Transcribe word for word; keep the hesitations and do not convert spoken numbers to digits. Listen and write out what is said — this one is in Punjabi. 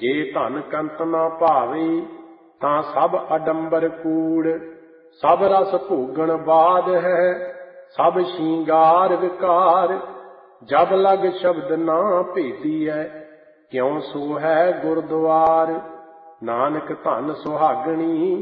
ਜੇ ਧਨ ਕੰਤ ਨਾ ਭਾਵੇ ਤਾਂ ਸਭ ਅਡੰਬਰ ਕੂੜ। ਸਭ ਰਸ ਭੋਗਣ ਬਾਦ ਹੈ ਸਭ ਸ਼ਿੰਗਾਰ ਵਿਕਾਰ। ਜਬ ਲਗ ਸ਼ਬਦ ਨਾ ਭੇਦੀਐ ਕਿਉ ਸੋ ਹੈ ਗੁਰਦੁਆਰ। ਨਾਨਕ ਧਨ ਸੁਹਾਗਣੀ